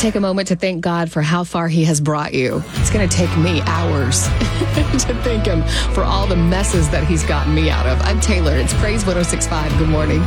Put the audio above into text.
Take a moment to thank God for how far he has brought you. It's going to take me hours to thank him for all the messes that he's gotten me out of. I'm Taylor. It's Praise 106.5. Good morning.